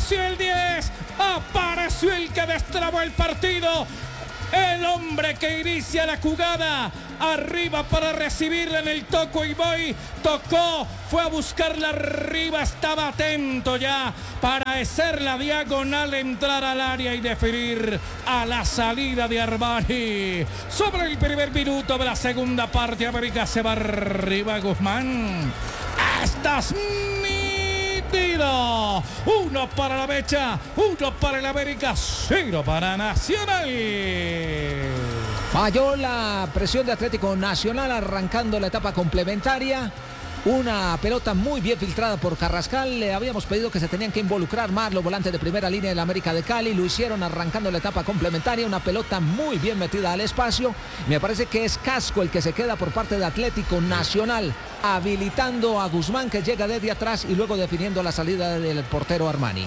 apareció el 10, apareció el que destrabó el partido. El hombre que inicia la jugada, arriba para recibirla en el toco y voy, tocó, fue a buscarla arriba, estaba atento ya para hacer la diagonal, entrar al área y definir a la salida de Armani. Sobre el primer minuto de la segunda parte, América se va arriba, Guzmán. Estás nítido. 1 para la Mecha, 1 para el América, 0 para Nacional. Falló la presión de Atlético Nacional arrancando la etapa complementaria. Una pelota muy bien filtrada por Carrascal. Le habíamos pedido que se tenían que involucrar más los volantes de primera línea del América de Cali. Lo hicieron arrancando la etapa complementaria. Una pelota muy bien metida al espacio. Me parece que es Casco el que se queda por parte de Atlético Nacional, habilitando a Guzmán, que llega desde atrás y luego definiendo la salida del portero Armani.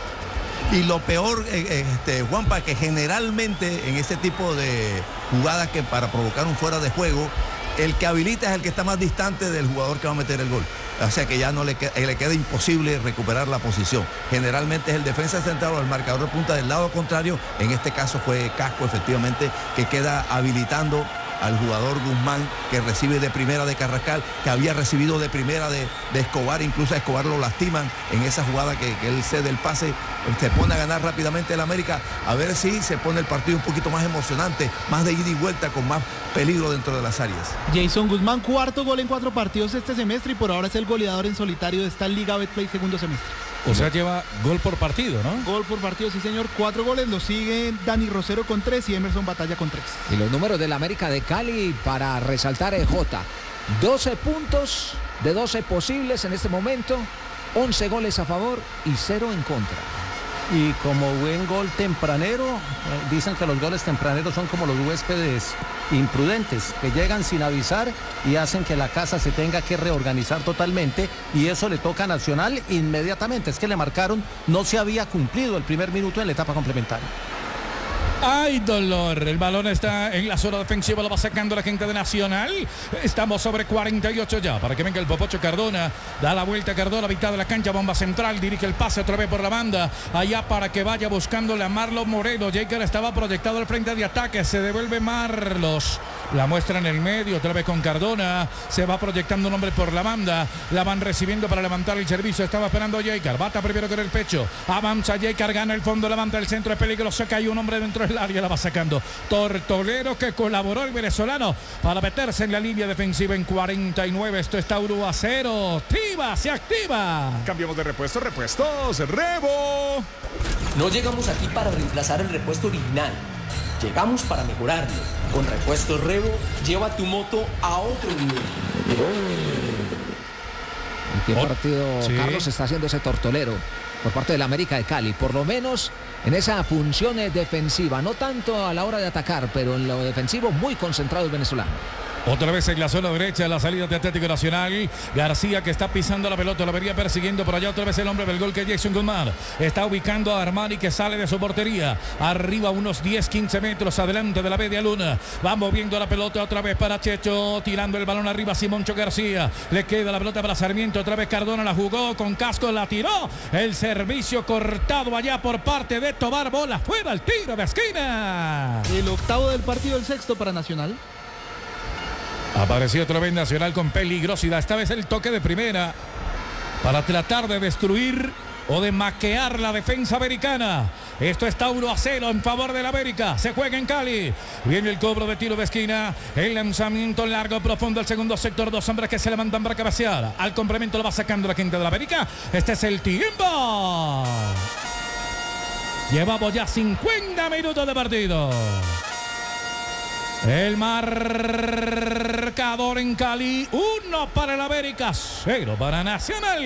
Y lo peor, Juanpa, que generalmente en este tipo de jugadas que para provocar un fuera de juego, el que habilita es el que está más distante del jugador que va a meter el gol. O sea que ya no le queda imposible recuperar la posición. Generalmente es el defensa central o el marcador de punta del lado contrario. En este caso fue Casco, efectivamente, que queda habilitando al jugador Guzmán, que recibe de primera de Carrascal, que había recibido de primera de Escobar. Incluso a Escobar lo lastiman en esa jugada que él cede el pase. Se pone a ganar rápidamente el América, a ver si se pone el partido un poquito más emocionante, más de ida y vuelta, con más peligro dentro de las áreas. Jason Guzmán, 4º gol en 4 partidos este semestre y por ahora es el goleador en solitario de esta Liga Betplay segundo semestre. O sea, lleva gol por partido, ¿no? Gol por partido, sí señor, 4 goles, lo siguen Dani Rosero con 3 y Emerson Batalla con 3. Y los números del América de Cali para resaltar el Jota. 12 puntos de 12 posibles en este momento, 11 goles a favor y 0 en contra. Y como buen gol tempranero, dicen que los goles tempraneros son como los huéspedes imprudentes, que llegan sin avisar y hacen que la casa se tenga que reorganizar totalmente, y eso le toca a Nacional inmediatamente. Es que le marcaron, no se había cumplido el primer minuto en la etapa complementaria. ¡Ay, dolor! El balón está en la zona defensiva, lo va sacando la gente de Nacional. Estamos sobre 48 ya, para que venga el Popocho Cardona. Da la vuelta Cardona, mitad de la cancha, bomba central, dirige el pase otra vez por la banda. Allá para que vaya buscándole a Marlos Moreno. Jaker estaba proyectado al frente de ataque, se devuelve Marlos. La muestra en el medio, otra vez con Cardona. Se va proyectando un hombre por la banda. La van recibiendo para levantar el servicio. Estaba esperando Jaker. Bata primero con el pecho. Avanza Jaker, gana el fondo, levanta el centro, es peligroso. Cae un hombre dentro del área, la va sacando Tortolero, que colaboró el venezolano para meterse en la línea defensiva en 49. Esto está 1-0. Activa, se activa. Cambiamos de repuestos, Revo. No llegamos aquí para reemplazar el repuesto original. Llegamos para mejorarlo. Con Repuestos Revo, lleva tu moto a otro nivel. ¿En qué partido, sí, Carlos, está haciendo ese Tortolero por parte del América de Cali? Por lo menos en esa función defensiva, no tanto a la hora de atacar, pero en lo defensivo muy concentrado el venezolano. Otra vez en la zona derecha, la salida de Atlético Nacional. García, que está pisando la pelota, lo vería persiguiendo por allá. Otra vez el hombre del gol, que es Jason Guzmán. Está ubicando a Armani, que sale de su portería. Arriba unos 10-15 metros adelante de la media luna. Va moviendo la pelota otra vez para Checho. Tirando el balón arriba Simoncho García. Le queda la pelota para Sarmiento. Otra vez Cardona la jugó con Casco, la tiró. El servicio cortado allá por parte de Tobar. Bola fuera, el tiro de esquina. El 8º del partido, el 6º para Nacional. Apareció otra vez Nacional con peligrosidad. Esta vez el toque de primera para tratar de destruir o de maquear la defensa americana. Esto está 1-0 en favor del América. Se juega en Cali. Viene el cobro de tiro de esquina. El lanzamiento largo, profundo al segundo sector. Dos hombres que se levantan para cabecear. Al complemento lo va sacando la gente de la América. Este es el tiempo. Llevamos ya 50 minutos de partido. El marcador en Cali, 1 para el América, 0 para Nacional.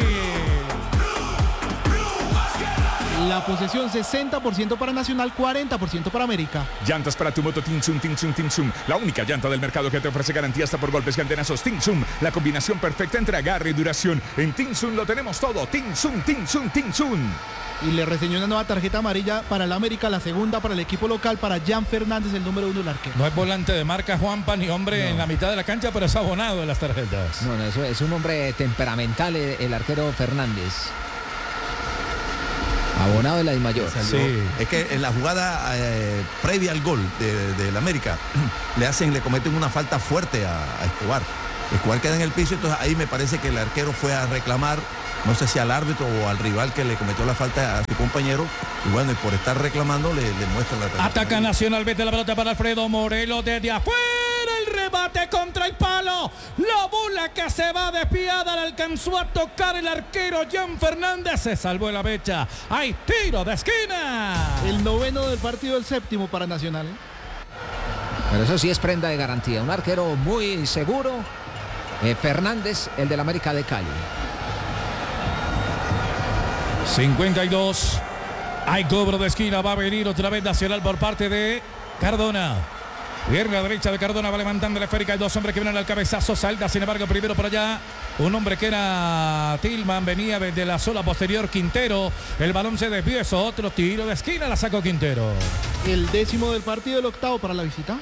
La posesión 60% para Nacional, 40% para América. Llantas para tu moto Tinsum. La única llanta del mercado que te ofrece garantía hasta por golpes y antenazos. Tinsum, la combinación perfecta entre agarre y duración. En Tinsum lo tenemos todo. Tinsum. Y le reseñó una nueva tarjeta amarilla para el América, la segunda para el equipo local, para Jan Fernández, el número 1 del arquero. No es volante de marca, Juanpa, ni hombre en la mitad de la cancha, pero es abonado de las tarjetas. No, eso es un hombre temperamental, el arquero Fernández. Abonado de la Dimayor. Sí. Es que en la jugada previa al gol del América le cometen una falta fuerte a Escobar. Escobar queda en el piso, entonces ahí me parece que el arquero fue a reclamar, no sé si al árbitro o al rival que le cometió la falta a su compañero, y bueno, y por estar reclamando le muestran la tarjeta. Ataca Nacional, vete la pelota para Alfredo Morelos desde afuera, el remate contra el palo, la bola que se va despiada, la alcanzó a tocar el arquero Jan Fernández, se salvó la fecha, hay tiro de esquina. El 9º del partido, el 7º para Nacional. Pero eso sí es prenda de garantía, un arquero muy seguro, Fernández, el del América de Cali. 52. Hay cobro de esquina. Va a venir otra vez Nacional por parte de Cardona. Pierna derecha de Cardona, va levantando la esférica. Hay dos hombres que vienen al cabezazo. Salta, sin embargo, primero por allá. Un hombre que era Tillman. Venía desde la sola posterior Quintero. El balón se desvió. Otro tiro de esquina. La sacó Quintero. El 10º del partido, el 8º para la visita.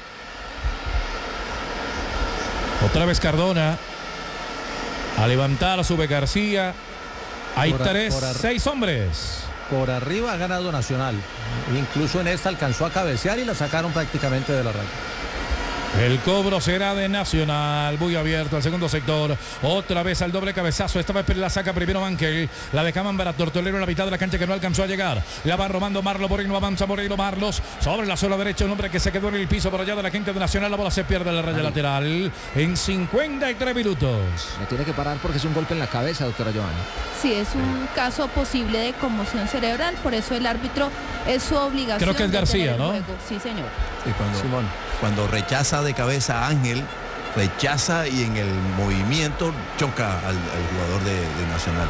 Otra vez Cardona. A levantar, sube García. Hay 6 hombres. Por arriba ha ganado Nacional. Incluso en esta alcanzó a cabecear y la sacaron prácticamente de la raya. El cobro será de Nacional, muy abierto al segundo sector, otra vez al doble cabezazo, esta vez la saca primero Banquel, la dejaban para Tortolero en la mitad de la cancha que no alcanzó a llegar, la va robando Marlos Moreno, avanza Moreno, Marlos, sobre la zona derecha, un hombre que se quedó en el piso por allá de la gente de Nacional, la bola se pierde en la raya lateral en 53 minutos. Me tiene que parar porque es un golpe en la cabeza, doctora Joana. Sí, es un caso posible de conmoción cerebral, por eso el árbitro es su obligación. Creo que es García, ¿no? Sí, señor. Y cuando rechaza de cabeza a Ángel, rechaza y en el movimiento choca al jugador de Nacional.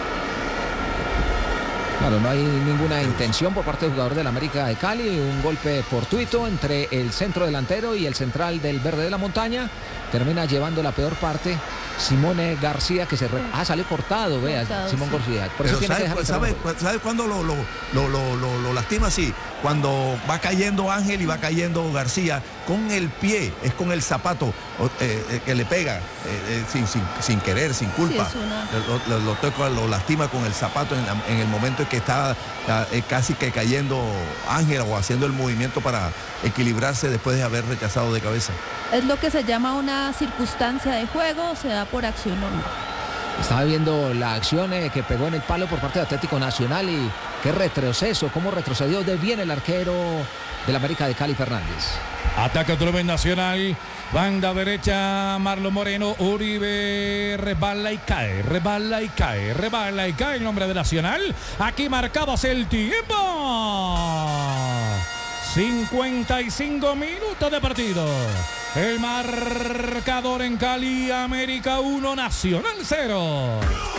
Claro, no hay ninguna intención por parte del jugador del América de Cali, un golpe fortuito entre el centro delantero y el central del Verde de la Montaña, termina llevando la peor parte Simone García, que salió cortado, vea, Simón García. Por eso tiene que dejar ¿sabe cuándo lo lastima así? Cuando va cayendo Ángel y va cayendo García con el pie, es con el zapato que le pega sin querer, sin culpa. Sí, lo toca, lo lastima con el zapato en el momento en que está casi que cayendo Ángel o haciendo el movimiento para equilibrarse después de haber rechazado de cabeza. Es lo que se llama una circunstancia de juego, se da por acción normal. Estaba viendo la acción que pegó en el palo por parte de Atlético Nacional y qué retroceso, cómo retrocedió de bien el arquero del América de Cali, Fernández. Ataca otro vez Nacional, banda derecha Marlon Moreno, Uribe resbala y cae, resbala y cae, resbala y cae el nombre de Nacional. Aquí marcamos el tiempo. 55 minutos de partido. El marcador en Cali, América 1, Nacional 0.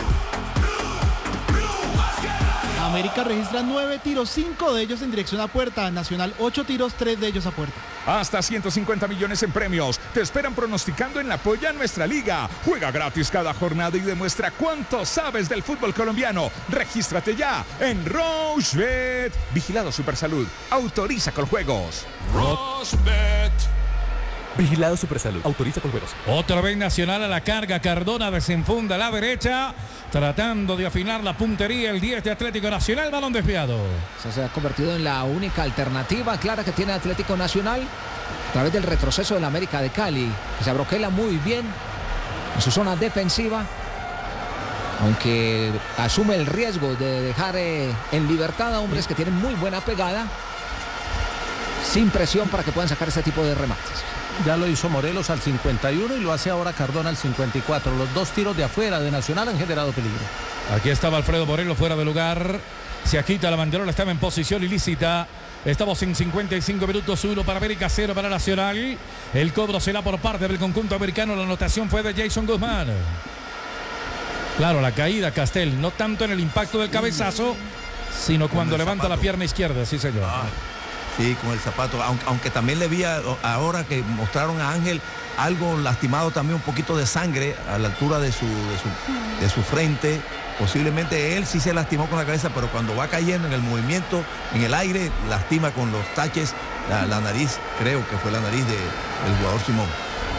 América registra 9 tiros, 5 de ellos en dirección a puerta. Nacional 8 tiros, 3 de ellos a puerta. Hasta 150 millones en premios. Te esperan pronosticando en la Polla Nuestra Liga. Juega gratis cada jornada y demuestra cuánto sabes del fútbol colombiano. Regístrate ya en Rochebet. Vigilado Supersalud. Autoriza con juegos. Rochebet. Vigilado Supersalud. Autoriza con juegos. Otra vez Nacional a la carga. Cardona desenfunda a la derecha, tratando de afinar la puntería. El 10 de Atlético Nacional, balón desviado. Se ha convertido en la única alternativa clara que tiene Atlético Nacional a través del retroceso del América de Cali, que se abroquela muy bien en su zona defensiva, aunque asume el riesgo de dejar en libertad a hombres que tienen muy buena pegada, sin presión para que puedan sacar este tipo de remates. Ya lo hizo Morelos al 51 y lo hace ahora Cardona al 54. Los dos tiros de afuera de Nacional han generado peligro. Aquí estaba Alfredo Morelos fuera de lugar. Se agita la banderola, estaba en posición ilícita. Estamos en 55 minutos, 1 para América, 0 para Nacional. El cobro será por parte del conjunto americano. La anotación fue de Jason Guzmán. Claro, la caída, Castel, no tanto en el impacto del cabezazo, sino cuando levanta la pierna izquierda, sí señor. Sí, con el zapato, aunque también le vi ahora que mostraron a Ángel algo lastimado, también un poquito de sangre a la altura de su frente. Posiblemente él sí se lastimó con la cabeza, pero cuando va cayendo en el movimiento, en el aire, lastima con los taches la nariz, creo que fue la nariz del jugador Simón.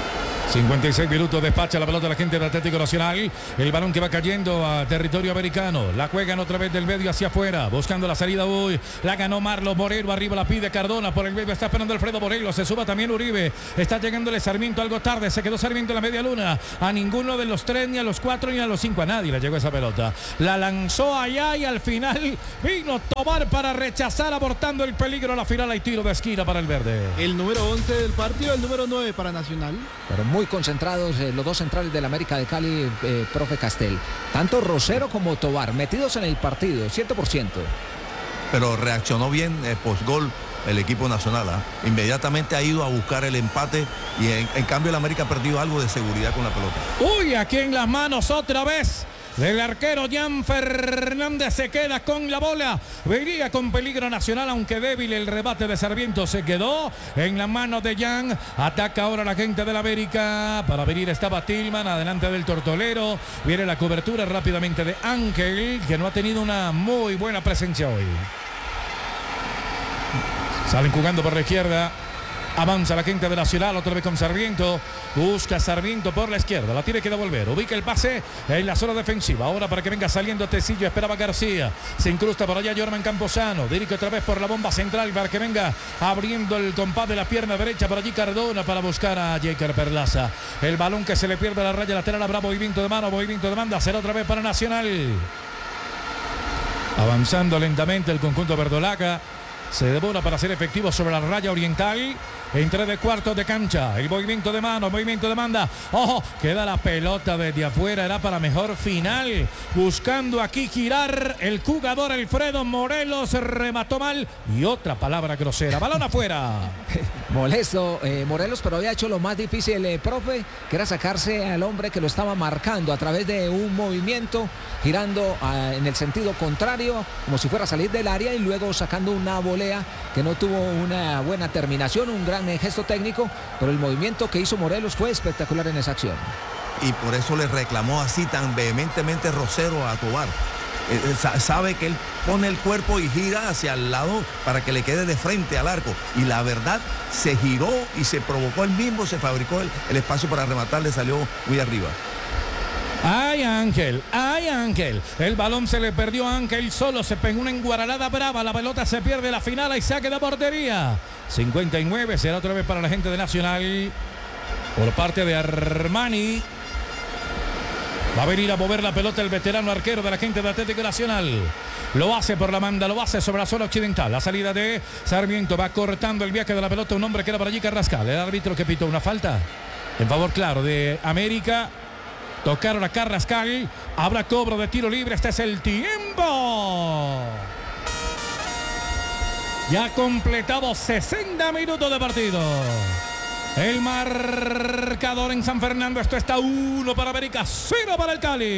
56 minutos, despacha la pelota la gente del Atlético Nacional. El balón que va cayendo a territorio americano. La juegan otra vez del medio hacia afuera, buscando la salida hoy. La ganó Marlos Moreno, arriba la pide Cardona. Por el medio está esperando Alfredo Moreno. Se suba también Uribe. Está llegándole Sarmiento algo tarde. Se quedó Sarmiento en la media luna. A ninguno de los 3, ni a los 4, ni a los 5. A nadie le llegó esa pelota. La lanzó allá y al final vino Tobar para rechazar, abortando el peligro. A la final hay tiro de esquina para el verde. El número 11 del partido, el número 9 para Nacional. Pero muy concentrados los dos centrales del América de Cali, profe Castel. Tanto Rosero como Tobar metidos en el partido, 100%. Pero reaccionó bien postgol el equipo nacional. Inmediatamente ha ido a buscar el empate y en cambio el América ha perdido algo de seguridad con la pelota. Uy, aquí en las manos otra vez del arquero Jan Fernández, se queda con la bola. Venía con peligro Nacional, aunque débil el rebate de Sarmiento. Se quedó en la mano de Jan. Ataca ahora la gente del América. Para venir estaba Tillman, adelante del Tortolero. Viene la cobertura rápidamente de Ángel, que no ha tenido una muy buena presencia hoy. Salen jugando por la izquierda. Avanza la gente de Nacional, otra vez con Sarmiento. Busca Sarmiento por la izquierda, la tiene que devolver. Ubica el pase en la zona defensiva. Ahora para que venga saliendo Tecillo, esperaba García. Se incrusta por allá Jorman Camposano. Dirige otra vez por la bomba central para que venga abriendo el compás de la pierna derecha. Por allí Cardona para buscar a Jaker Perlaza. El balón que se le pierde a la raya lateral. Habrá movimiento de mano, movimiento de banda. Será otra vez para Nacional. Avanzando lentamente el conjunto verdolaga. Se devora para ser efectivo sobre la raya oriental. Entre de cuartos de cancha. El movimiento de mano, movimiento de banda. Ojo, queda la pelota desde afuera. Era para mejor final. Buscando aquí girar el jugador Alfredo Morelos. Remató mal. Y otra palabra grosera. Balón afuera. Molesto Morelos, pero había hecho lo más difícil, profe, que era sacarse al hombre que lo estaba marcando a través de un movimiento, girando en el sentido contrario, como si fuera a salir del área y luego sacando una volea que no tuvo una buena terminación, un gran gesto técnico, pero el movimiento que hizo Morelos fue espectacular en esa acción. Y por eso le reclamó así tan vehementemente Rosero a Tobar. Sabe que él pone el cuerpo y gira hacia el lado para que le quede de frente al arco. Y la verdad, se giró y se provocó él mismo, se fabricó el espacio para rematar, le salió muy arriba. ¡Ay, Ángel! ¡Ay, Ángel! El balón se le perdió a Ángel solo. Se pegó una enguaralada brava. La pelota se pierde la final y saque de portería. 59 será otra vez para la gente de Nacional. Por parte de Armani. Va a venir a mover la pelota el veterano arquero de la gente de Atlético Nacional. Lo hace por la banda, lo hace sobre la zona occidental. La salida de Sarmiento va cortando el viaje de la pelota. Un hombre que era por allí, Carrascal. El árbitro que pitó una falta en favor, claro, de América. Tocaron a Carrascal. Habrá cobro de tiro libre. Este es el tiempo. Ya completado 60 minutos de partido. El marcador en San Fernando. Esto está 1 para América, 0 para el Cali.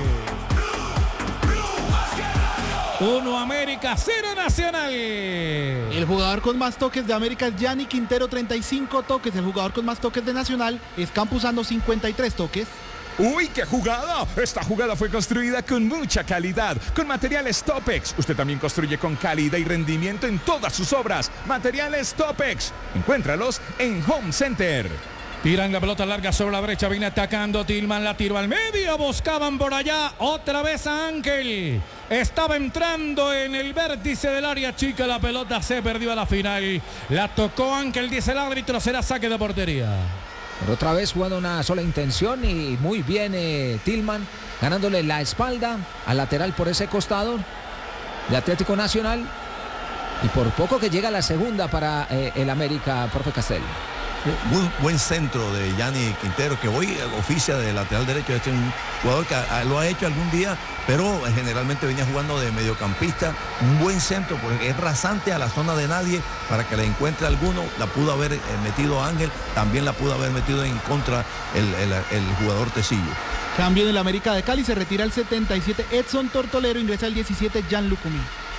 1 América, 0 Nacional. El jugador con más toques de América es Gianni Quintero, 35 toques. El jugador con más toques de Nacional es Campuzano, 53 toques. ¡Uy, qué jugada! Esta jugada fue construida con mucha calidad, con materiales Topex. Usted también construye con calidad y rendimiento en todas sus obras. Materiales Topex. Encuéntralos en Home Center. Tiran la pelota larga sobre la derecha. Viene atacando Tillman. La tiró al medio. Buscaban por allá. Otra vez a Ángel. Estaba entrando en el vértice del área chica. La pelota se perdió a la final. La tocó Ángel, dice el árbitro. Será saque de portería. Pero otra vez jugando una sola intención y muy bien Tillman, ganándole la espalda al lateral por ese costado de Atlético Nacional. Y por poco que llega la segunda para el América, profe Castel. Muy buen centro de Gianni Quintero, que hoy oficia de lateral derecho. Este es un jugador que lo ha hecho algún día, pero generalmente venía jugando de mediocampista. Un buen centro, porque es rasante a la zona de nadie para que le encuentre alguno. La pudo haber metido Ángel, también la pudo haber metido en contra el jugador Tecillo. Cambio en el América de Cali, se retira el 77 Edson Tortolero, ingresa el 17 Jan Lucumí.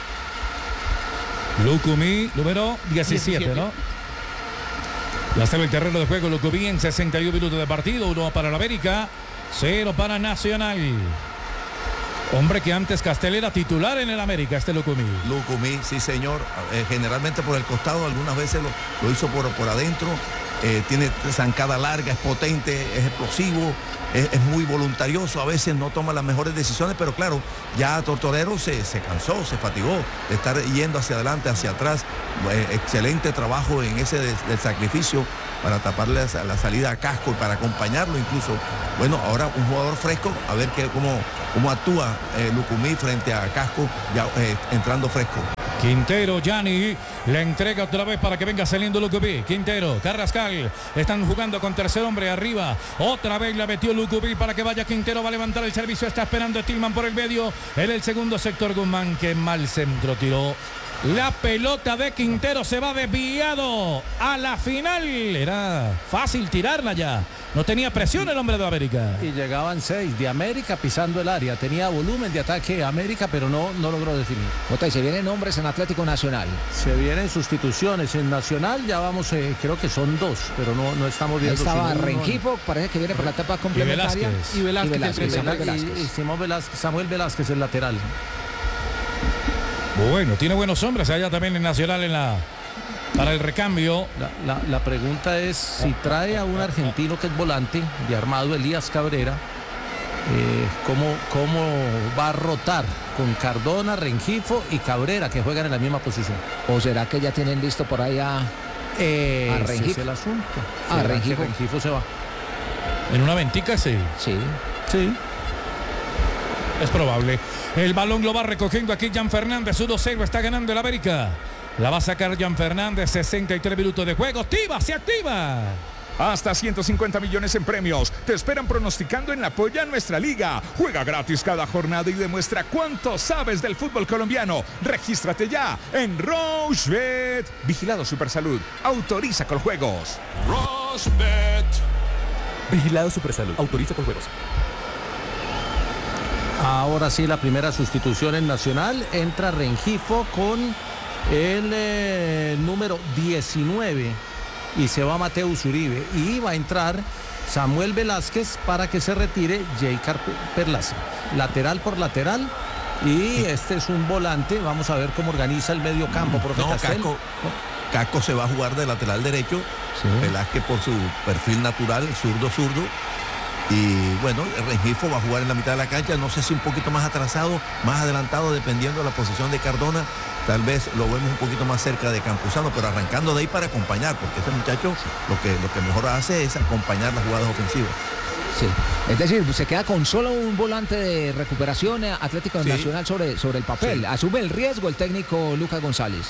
Lucumí, número 17, ¿no? Ya está en el terreno de juego Lucumí en 61 minutos de partido. 1 para el América, 0 para Nacional. Hombre que antes Castel era titular en el América, Lucumí. Lucumí, sí señor. Generalmente por el costado, algunas veces lo hizo por adentro. tiene zancada larga, es potente, es explosivo, es muy voluntarioso, a veces no toma las mejores decisiones, pero claro, ya Tortorero se cansó, se fatigó de estar yendo hacia adelante, hacia atrás. Excelente trabajo en ese del sacrificio para taparle la salida a Casco y para acompañarlo incluso. Bueno, ahora un jugador fresco, a ver cómo actúa Lucumí frente a Casco, ya entrando fresco. Quintero, Gianni, le entrega otra vez para que venga saliendo Lucumí. Quintero, Carrascal, están jugando con tercer hombre arriba. Otra vez la metió Lucumí para que vaya Quintero, va a levantar el servicio, está esperando a Tillman por el medio. En el segundo sector, Guzmán, que mal centro tiró. La pelota de Quintero se va desviado a la final. Era fácil tirarla ya. No tenía presión el hombre de América. Y llegaban 6 de América pisando el área. Tenía volumen de ataque América, pero no logró definir. Jota, y se vienen hombres en Atlético Nacional. Se vienen sustituciones en Nacional. Ya vamos, creo que son 2, pero no estamos viendo. Ahí estaba Rengifo, parece que viene por la etapa complementaria. Y Samuel Velázquez, el lateral. Bueno, tiene buenos hombres allá también en Nacional para el recambio. La pregunta es si trae a un argentino que es volante de armado, Elías Cabrera, ¿cómo va a rotar con Cardona, Rengifo y Cabrera, que juegan en la misma posición? ¿O será que ya tienen listo por ahí a Rengifo? Ese es el asunto. Rengifo se va. En una ventica, sí. Sí. Es probable. El balón lo va recogiendo aquí Jan Fernández. 1-0 está ganando el América. La va a sacar Jan Fernández. 63 minutos de juego. Se activa. Hasta 150 millones en premios. Te esperan pronosticando en la Polla Nuestra Liga. Juega gratis cada jornada y demuestra cuánto sabes del fútbol colombiano. Regístrate ya en Rochebet. Vigilado Supersalud. Autoriza con juegos. Rochebet. Vigilado Supersalud. Autoriza con juegos. Ahora sí, la primera sustitución en Nacional. Entra Rengifo con el número 19 y se va Mateus Uribe. Y va a entrar Samuel Velázquez para que se retire Jeicar Perlaza. Lateral por lateral. Y este es un volante. Vamos a ver cómo organiza el medio campo, profe Castel. Casco se va a jugar de lateral derecho. Sí. Velázquez por su perfil natural, zurdo. Y bueno, Rengifo va a jugar en la mitad de la cancha, no sé si un poquito más atrasado, más adelantado, dependiendo de la posición de Cardona. Tal vez lo vemos un poquito más cerca de Campuzano, pero arrancando de ahí para acompañar, porque este muchacho lo que mejor hace es acompañar las jugadas ofensivas. Sí, es decir, se queda con solo un volante de recuperación Atlético Nacional sobre el papel. Sí. Asume el riesgo el técnico Lucas González.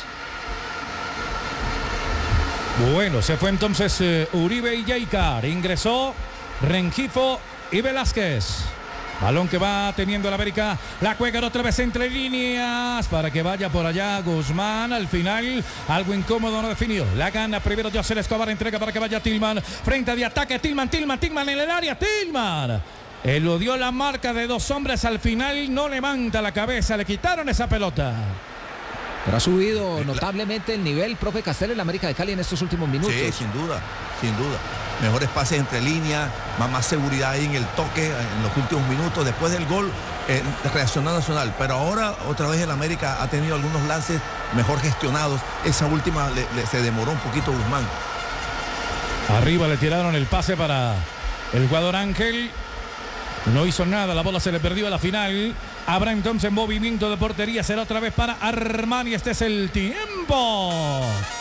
Bueno, se fue entonces Uribe y Jeicar. Ingresó Rengifo y Velázquez. Balón que va teniendo el América. La juegan otra vez entre líneas para que vaya por allá Guzmán. Al final algo incómodo, no definió. La gana primero José Escobar. Entrega para que vaya Tillman. Frente de ataque Tillman en el área. Tillman eludió la marca de 2 hombres. Al final no levanta la cabeza. Le quitaron esa pelota. Pero ha subido notablemente el nivel, profe Castel, en la América de Cali en estos últimos minutos. Sí, sin duda. Mejores pases entre líneas, más seguridad ahí en el toque en los últimos minutos. Después del gol, reaccionó Nacional. Pero ahora otra vez el América ha tenido algunos lances mejor gestionados. Esa última se demoró un poquito Guzmán. Arriba le tiraron el pase para el jugador Ángel. No hizo nada, la bola se le perdió a la final. Habrá entonces movimiento de portería, será otra vez para Armani. Este es el tiempo.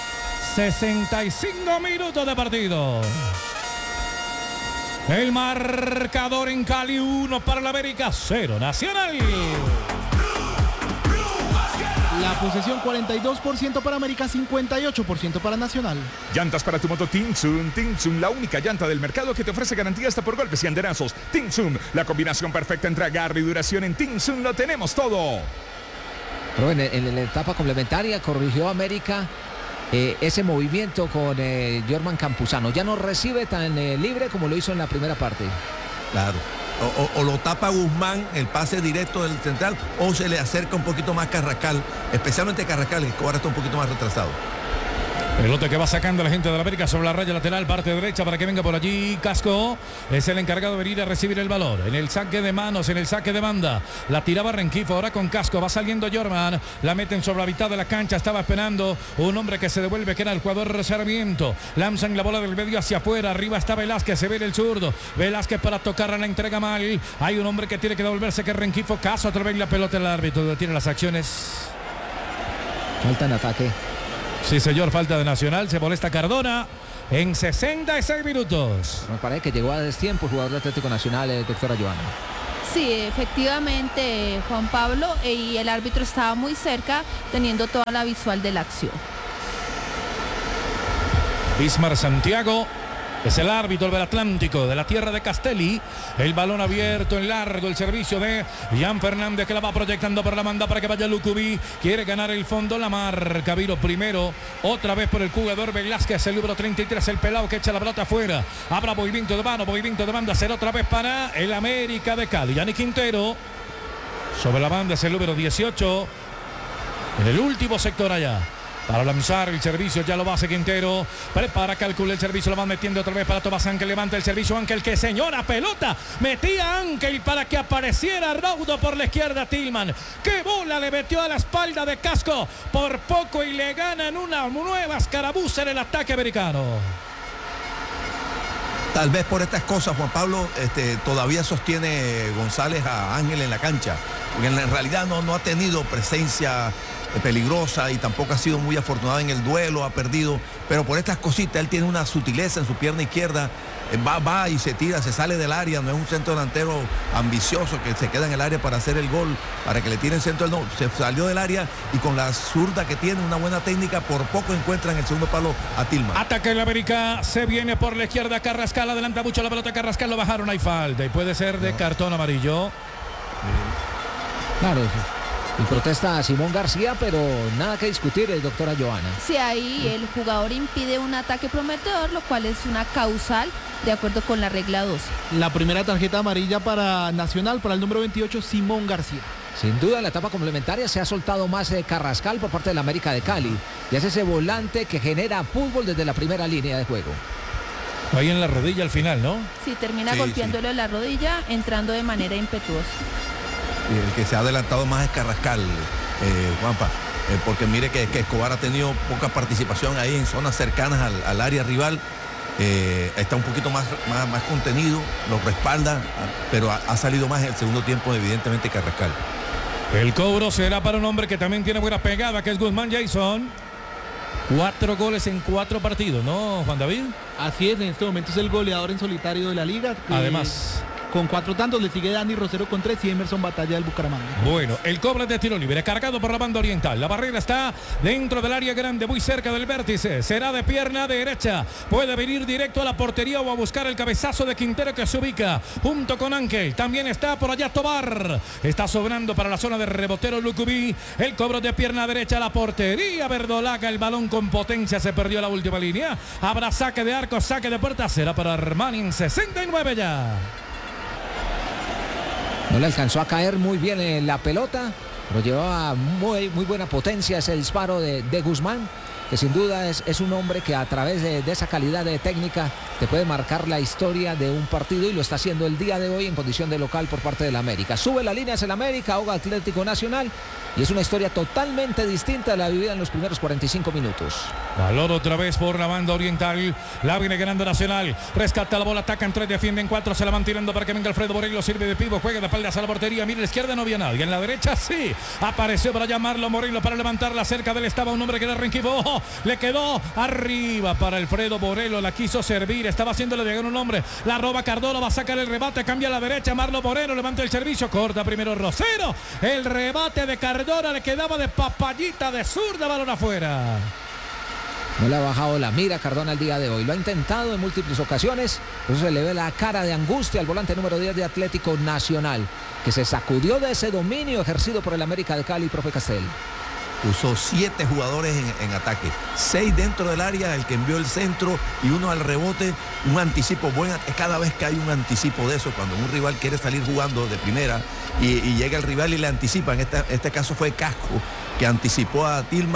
65 minutos de partido. El marcador en Cali, 1 para la América, 0 Nacional. La posesión 42% para América, 58% para Nacional. Llantas para tu moto Tinsun. Tinsun, la única llanta del mercado que te ofrece garantía hasta por golpes y andenazos. Tinsun, la combinación perfecta entre agarre y duración. En Tinsun lo tenemos todo. Pero en la etapa complementaria corrigió América ese movimiento con Jorman Campuzano. Ya no recibe tan libre como lo hizo en la primera parte. Claro. O lo tapa Guzmán, el pase directo del central, o se le acerca un poquito más Carrascal, especialmente Carrascal, que ahora está un poquito más retrasado. Pelota que va sacando la gente de la América sobre la raya lateral, parte derecha para que venga por allí. Casco es el encargado de venir a recibir el balón. En el saque de manos, en el saque de banda. La tiraba Rengifo, ahora con Casco. Va saliendo Jorman. La meten sobre la mitad de la cancha. Estaba esperando un hombre que se devuelve, que era el jugador Sarmiento. Lanzan la bola del medio hacia afuera. Arriba está Velázquez, se ve el zurdo. Velázquez para tocarla, la entrega mal. Hay un hombre que tiene que devolverse, que es Rengifo. Caso otra vez la pelota, el árbitro detiene las acciones. Falta en ataque. Sí, señor, falta de Nacional. Se molesta Cardona en 66 minutos. Me parece que llegó a destiempo el jugador de Atlético Nacional, doctora Joana. Sí, efectivamente, Juan Pablo, y el árbitro estaba muy cerca, teniendo toda la visual de la acción. Bismar Santiago es el árbitro del Atlántico, de la tierra de Castelli. El balón abierto en largo, el servicio de Jan Fernández, que la va proyectando por la banda para que vaya Lucubi. Quiere ganar el fondo, la marca Viro primero, otra vez por el jugador Velázquez, el número 33, el pelado que echa la pelota afuera. Habrá movimiento de mano, movimiento de banda, será otra vez para el América de Cali. Yanni Quintero sobre la banda es el número 18, en el último sector allá. Para lanzar el servicio, ya lo va a hacer Quintero. Prepara, calcula el servicio, lo van metiendo otra vez para Tomás Ángel. Levanta el servicio, Ángel, que señora pelota. Metía Ángel para que apareciera Raudo por la izquierda, Tillman. ¡Qué bola le metió a la espalda de Casco! Por poco y le ganan una nueva escaramuza en el ataque americano. Tal vez por estas cosas, Juan Pablo, todavía sostiene González a Ángel en la cancha. Porque en realidad no ha tenido presencia peligrosa y tampoco ha sido muy afortunado en el duelo, ha perdido. Pero por estas cositas, él tiene una sutileza en su pierna izquierda. Va y se tira, se sale del área. No es un centro delantero ambicioso que se queda en el área para hacer el gol, para que le tiren centro. No, se salió del área y con la zurda que tiene, una buena técnica, por poco encuentra en el segundo palo a Tillman. Ataque en la América, se viene por la izquierda Carrascal, adelanta mucho la pelota Carrascal, lo bajaron, hay falta y puede ser de cartón amarillo. Claro, y protesta a Simón García, pero nada que discutir, el doctora Joana. Sí, ahí el jugador impide un ataque prometedor, lo cual es una causal de acuerdo con la regla 12. La primera tarjeta amarilla para Nacional, para el número 28, Simón García. Sin duda, en la etapa complementaria se ha soltado más Carrascal por parte de la América de Cali. Y es ese volante que genera fútbol desde la primera línea de juego. Ahí en la rodilla al final, ¿no? Sí, termina golpeándolo en la rodilla, entrando de manera impetuosa. Y el que se ha adelantado más es Carrascal, Juanpa, porque mire que Escobar ha tenido poca participación ahí en zonas cercanas al área rival. Está un poquito más contenido, lo respalda, pero ha salido más en el segundo tiempo, evidentemente, Carrascal. El cobro será para un hombre que también tiene buena pegada, que es Guzmán Jason. 4 goles en 4 partidos, ¿no, Juan David? Así es, en este momento es el goleador en solitario de la liga. Además, con 4 tantos, le sigue Dani Rosero con 3 y Emerson Batalla del Bucaramanga. Bueno, el cobro de tiro libre, cargado por la banda oriental. La barrera está dentro del área grande, muy cerca del vértice. Será de pierna derecha. Puede venir directo a la portería o a buscar el cabezazo de Quintero, que se ubica junto con Ángel. También está por allá Tobar. Está sobrando para la zona de rebotero Lucubi. El cobro de pierna derecha a la portería verdolaga. El balón con potencia, se perdió la última línea. Habrá saque de arco, saque de puerta. Será para Armani en 69 ya. No le alcanzó a caer muy bien en la pelota, pero llevaba muy buena potencia ese disparo de Guzmán, que sin duda es un hombre que a través de esa calidad de técnica te puede marcar la historia de un partido, y lo está haciendo el día de hoy en condición de local por parte del América. Sube la línea hacia el América, ahoga Atlético Nacional, y es una historia totalmente distinta a la vivida en los primeros 45 minutos. Valor otra vez por la banda oriental. La viene ganando Nacional. Rescata la bola, atacan 3, defienden 4. Se la van tirando para que venga Alfredo Borrello. Sirve de pivo, juega de espaldas a la portería. Mira, a la izquierda no había nadie. En la derecha sí. Apareció para llamarlo Moreno para levantarla. Cerca de él estaba un hombre que era Rengifo. ¡Oh! Le quedó arriba para Alfredo Borrello. La quiso servir. Estaba haciéndole llegar un hombre. La roba Cardona. Va a sacar el rebate. Cambia a la derecha. Marlon Moreno levanta el servicio. Corta primero Rosero. El rebate de Cardona le quedaba de papayita de zurda. Balón afuera. No le ha bajado la mira Cardona el día de hoy. Lo ha intentado en múltiples ocasiones. Por eso se le ve la cara de angustia al volante número 10 de Atlético Nacional, que se sacudió de ese dominio ejercido por el América de Cali, profe Castel. Usó 7 jugadores en ataque, 6 dentro del área, el que envió el centro y uno al rebote. Un anticipo bueno, cada vez que hay un anticipo de eso, cuando un rival quiere salir jugando de primera y llega el rival y le anticipa. En este caso fue Casco, que anticipó a Tillman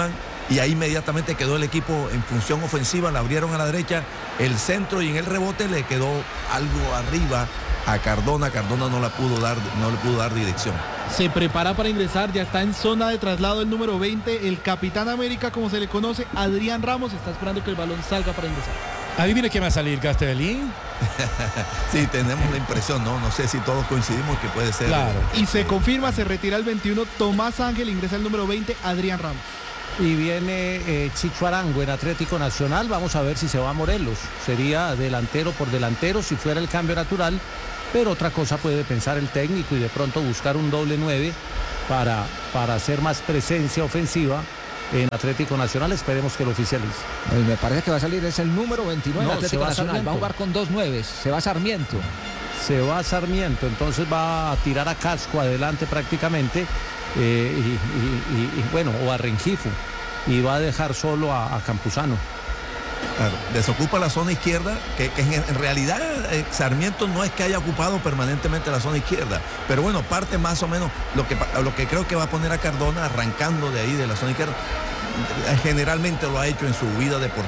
y ahí inmediatamente quedó el equipo en función ofensiva, la abrieron a la derecha, el centro, y en el rebote le quedó algo arriba a Cardona. Cardona no le pudo dar dirección. Se prepara para ingresar, ya está en zona de traslado el número 20, el Capitán América, como se le conoce, Adrián Ramos, está esperando que el balón salga para ingresar. Adivine quién va a salir, Castelli. Sí, tenemos la impresión, no sé si todos coincidimos que puede ser. Claro. Y se confirma, se retira el 21, Tomás Ángel, ingresa el número 20, Adrián Ramos. Y viene Chicho Arango en Atlético Nacional. Vamos a ver si se va a Morelos. Sería delantero por delantero si fuera el cambio natural. Pero otra cosa puede pensar el técnico y de pronto buscar un doble 9 para hacer más presencia ofensiva en Atlético Nacional. Esperemos que lo oficialice. Me parece que va a salir es el número 29 No, Atlético Nacional. Sarmiento. Va a jugar con 2 9. Se va Sarmiento. Se va Sarmiento, entonces va a tirar a Casco adelante prácticamente, y bueno, o a Rengifo, y va a dejar solo a Campuzano. Claro, desocupa la zona izquierda, que en realidad Sarmiento no es que haya ocupado permanentemente la zona izquierda, pero bueno, parte más o menos lo que creo que va a poner a Cardona arrancando de ahí de la zona izquierda. Generalmente lo ha hecho en su vida deportiva.